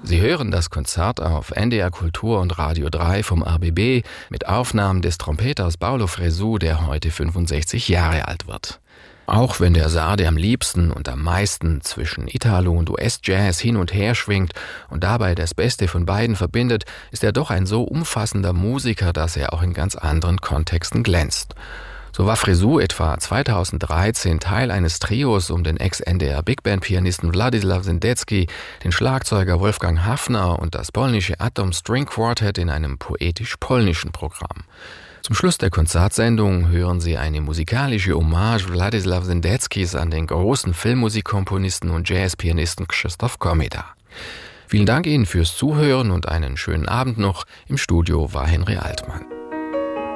Sie hören das Konzert auf NDR Kultur und Radio 3 vom RBB mit Aufnahmen des Trompeters Paulo Fresu, der heute 65 Jahre alt wird. Auch wenn der Sarde am liebsten und am meisten zwischen Italo- und US-Jazz hin und her schwingt und dabei das Beste von beiden verbindet, ist er doch ein so umfassender Musiker, dass er auch in ganz anderen Kontexten glänzt. So war Fresu etwa 2013 Teil eines Trios um den Ex-NDR-Big-Band-Pianisten Władysław Sendecki, den Schlagzeuger Wolfgang Haffner und das polnische Atom String Quartet in einem poetisch-polnischen Programm. Zum Schluss der Konzertsendung hören Sie eine musikalische Hommage Władysław Sendeckis an den großen Filmmusikkomponisten und Jazzpianisten Krzysztof Komeda. Vielen Dank Ihnen fürs Zuhören und einen schönen Abend noch. Im Studio war Henry Altmann.